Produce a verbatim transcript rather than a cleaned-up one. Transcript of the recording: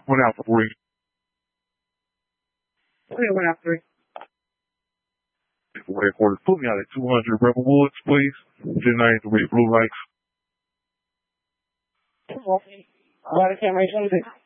One out three. Okay, one out three. For headquarters, put me out at two hundred Rebel Woods, please. ten nine three blue lights. Okay. Body camera,